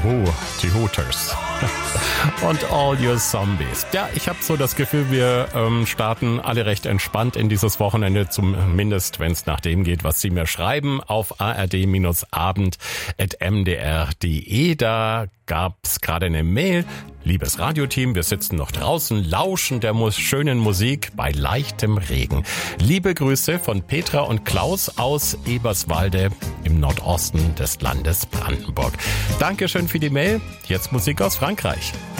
Who, die Hooters und All Your Zombies. Ja, ich habe so das Gefühl, wir starten alle recht entspannt in dieses Wochenende, zumindest wenn es nach dem geht, was Sie mir schreiben, auf ard-abend@mdr.de. Da gab's gerade eine Mail. Liebes Radioteam, wir sitzen noch draußen, lauschen der schönen Musik bei leichtem Regen. Liebe Grüße von Petra und Klaus aus Eberswalde im Nordosten des Landes Brandenburg. Dankeschön für die Mail. Jetzt Musik aus Frankreich.